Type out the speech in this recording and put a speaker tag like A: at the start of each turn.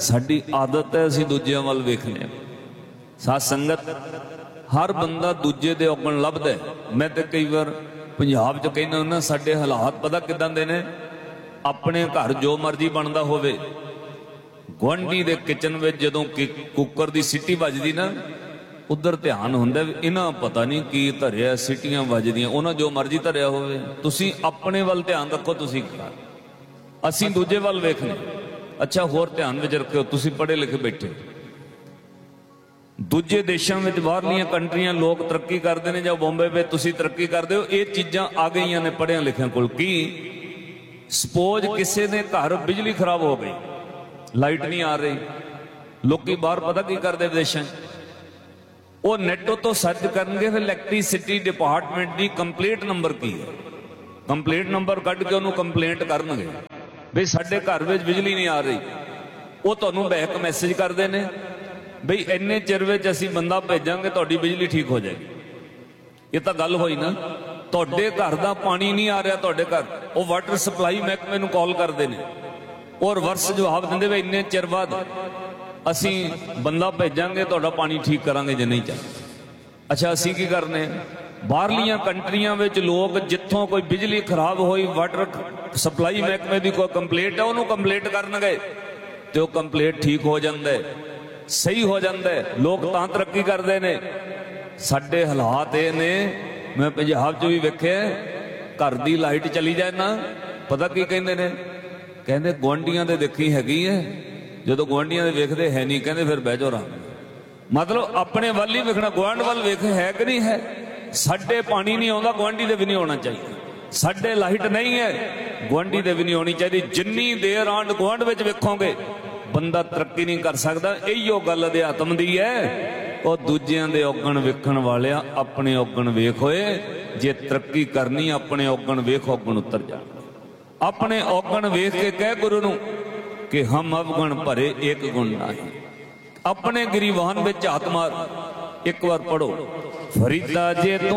A: साडी आदत है असीं दूजियां वल वेखने। साध संगत हर बंदा दूजे दे औगण लभदा है। मैं तो कई बार पंजाब च कहना हुंदा साडे हालात पता किदां दे ने, अपने घर जो मर्जी बनदा होवे, गुआंढी दे किचन विच जदों कुकर दी सीटी वजदी ना, उधर ध्यान हुंदा इन्हां पता नहीं की धरिया, सीटियां वजदियां, उन्हां जो मर्जी धरिया होवे, तुसीं अपने वल ध्यान रखो, तुसीं असीं दूजे वल वेखने। अच्छा होर ध्यान विच रखियो, तुसीं पढ़े लिखे बैठे, दूजे देशों में बाहरलियां कंट्रियां लोग तरक्की करते हैं, जां बॉम्बे पे तुसीं तरक्की करते हो, ये चीज़ां आ गई ने पढ़िया लिखिया कोल। की सपोज किसी ने घर बिजली खराब हो गई, लाइट नहीं आ रही, लोग बाहर पता की करते विदेशों, वो नैटो तो सर्च करेंगे फिर इलैक्ट्रीसिटी डिपार्टमेंट की कंप्लेंट नंबर की है, कंप्लेंट नंबर कढ़ के उन्होंने कंप्लेंट करनगे भी साडे घर में बिजली नहीं आ रही। वो तुहानूं बैक मैसेज करते हैं बई इन्ने चिर विच असीं बंदा भेजांगे, तुहाडी बिजली ठीक हो जाएगी। ये तो गल होई ना, तुहाडे घर दा पानी नहीं आ रहा, तुहाडे घर वो वाटर सप्लाई महकमे नूं कॉल करते हैं और वर्ष जवाब देंदे वे इन्ने चिर बाद असीं बंदा भेजांगे, तुहाडा पानी ठीक करांगे जे नहीं चल। अच्छा असीं की करने, बाहरलियां कंट्रियां विच लोग जिथों कोई बिजली खराब होई, वाटर सप्लाई महकमे की कोई कंप्लेंट है, उन्होंने कंप्लेंट करनगे तो कंप्लेंट ठीक हो जाता है, सही हो जाता है, लोग तां तरक्की करते हैं। साडे हालात ये ने, मैं पंजाब च भी वेखे, घर की लाइट चली जाए ना, पता की कहते ने, कहते गुआंढियां दे देखी हैगी है, जो गुआंढियां दे वेखदे है नहीं, कहते फिर बह जाओ आराम। मतलब अपने वाल ही वेखना, गुआंढ वाल वेख है कि नहीं है। साडे पानी नहीं आता, गुआंढी दे भी नहीं होना चाहिए। साडे लाइट नहीं है, गुआंढी दे भी नहीं होनी चाहिए। जिन्नी देर आंड गुआंढ विच वेखोगे बंदा तरक्की नहीं कर सकता। इहो गल अध्यात्म दी है, और दूजियां दे औगण वेखण वालिया अपने औगण वेख होए। जे तरक्की करनी अपने औगण वेख, औगण उतर जा। अपने औगण वेख के कह गुरु नूं कि हम अवगुण भरे एक गुण नहीं। अपने गिरीवान विच हाथ मार, एक बार पढ़ो, फरीदा जे तू